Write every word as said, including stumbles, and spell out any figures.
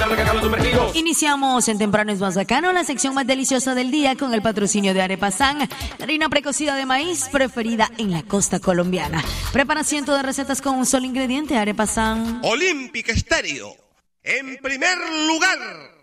Iniciamos en Temprano es más bacano, la sección más deliciosa del día con el patrocinio de Arepa San, la harina precocida de maíz preferida en la costa colombiana. Prepara cientos de recetas con un solo ingrediente, Arepa San. Olímpica Estéreo, en primer lugar.